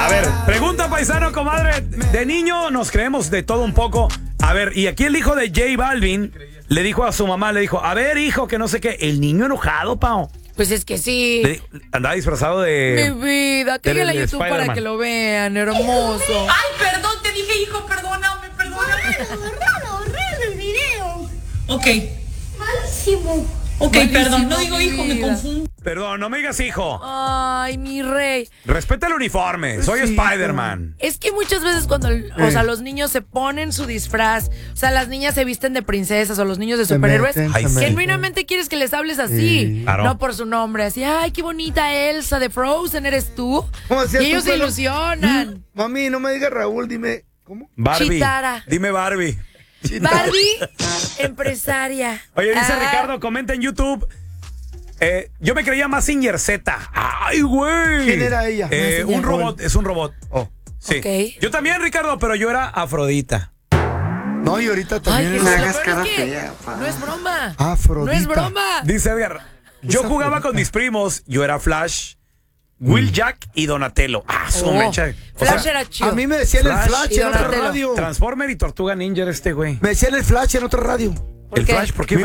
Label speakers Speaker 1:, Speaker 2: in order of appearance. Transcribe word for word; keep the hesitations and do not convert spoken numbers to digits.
Speaker 1: ver, pregunta paisano, comadre. De niño nos creemos de todo un poco. A ver, y aquí el hijo de J Balvin le dijo a su mamá, le dijo, a ver, hijo, que no sé qué. El niño enojado, Pao.
Speaker 2: Pues es que sí.
Speaker 1: Le, andaba disfrazado de...
Speaker 2: Mi vida, que
Speaker 1: de-
Speaker 2: en la
Speaker 1: de
Speaker 2: YouTube para
Speaker 1: Spider-Man.
Speaker 2: que lo vean, hermoso.
Speaker 3: Ay, perdón, te dije, hijo, perdóname, perdóname.
Speaker 4: Horrendo, horrendo el video.
Speaker 3: Ok,
Speaker 4: Malísimo.
Speaker 3: ok,
Speaker 2: Malísimo,
Speaker 3: perdón, no digo
Speaker 2: mi
Speaker 3: hijo, me
Speaker 2: vida.
Speaker 3: confundo.
Speaker 1: Perdón, no me digas hijo.
Speaker 2: Ay, mi rey.
Speaker 1: Respeta el uniforme. Soy
Speaker 5: Sí,
Speaker 1: Spider-Man.
Speaker 2: Es que muchas veces cuando, o sea, los niños se ponen su disfraz, o sea, las niñas se visten de princesas o los niños de
Speaker 5: Se
Speaker 2: superhéroes,
Speaker 5: meten,
Speaker 1: Ay,
Speaker 5: se
Speaker 1: sí.
Speaker 5: meten.
Speaker 2: genuinamente quieres que les hables así,
Speaker 5: Sí.
Speaker 1: Claro.
Speaker 2: no por su nombre, así, ay, qué bonita Elsa de Frozen, ¿eres tú?
Speaker 5: ¿Cómo decías
Speaker 2: Y
Speaker 5: tú,
Speaker 2: ellos se
Speaker 5: Pelo?
Speaker 2: ilusionan.
Speaker 5: Mami, no me digas Raúl, dime. ¿Cómo?
Speaker 1: Barbie.
Speaker 2: Chitara.
Speaker 1: Dime Barbie.
Speaker 2: Barbie, empresaria.
Speaker 1: Oye, dice
Speaker 2: Ah,
Speaker 1: Ricardo, comenta en YouTube. Eh, yo me creía Mazinger Z. ¡Ay, güey!
Speaker 5: ¿Quién era ella?
Speaker 1: Eh,
Speaker 2: Mazinger.
Speaker 1: un robot, es un robot.
Speaker 5: Oh.
Speaker 1: Sí.
Speaker 2: Ok.
Speaker 1: Yo también, Ricardo, pero yo era Afrodita.
Speaker 5: No, y ahorita
Speaker 2: Ay,
Speaker 5: también.
Speaker 2: Jesús,
Speaker 5: es-
Speaker 2: lo
Speaker 6: hagas
Speaker 2: peor es
Speaker 6: cara
Speaker 2: que
Speaker 6: fea, pa.
Speaker 2: no es broma.
Speaker 5: Afrodita.
Speaker 2: No es broma.
Speaker 1: Dice Edgar, yo
Speaker 5: Esa
Speaker 1: jugaba
Speaker 5: Afrodita.
Speaker 1: con mis primos, yo era Flash, Will Jack y Donatello. Ah, su
Speaker 2: Oh,
Speaker 1: mecha. O
Speaker 2: Flash
Speaker 1: sea,
Speaker 2: era chido.
Speaker 5: A mí me decían el
Speaker 1: Flash
Speaker 5: Flash
Speaker 2: y
Speaker 5: en otra
Speaker 2: Donatello.
Speaker 5: radio.
Speaker 1: Transformer y Tortuga Ninja era este güey.
Speaker 5: Me decían el Flash en otra radio.
Speaker 2: ¿Por
Speaker 1: El
Speaker 2: qué?
Speaker 1: Flash, ¿por qué?